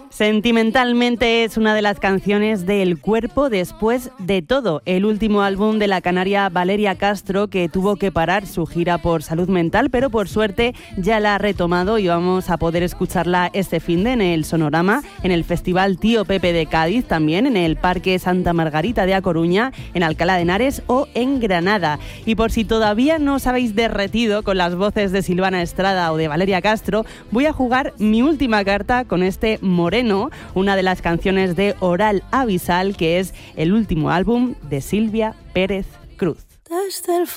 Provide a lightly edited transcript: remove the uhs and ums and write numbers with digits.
Sentimentalmente es una de las canciones de El cuerpo después de todo, el último álbum de la canaria Valeria Castro, que tuvo que parar su gira por salud mental, pero por suerte ya la ha retomado y vamos a poder escucharla este finde en el Sonorama, en el Festival Tío Pepe de Cádiz, también en el Parque Santa Margarita de A Coruña, en Alcalá de Henares o en Granada. Y por si todavía no os habéis derretido con las voces de Silvana Estrada o de Valeria Castro, voy a jugar mi última carta con este Moreno, una de las canciones de Oral Abisal, que es el último álbum de Silvia Pérez Cruz.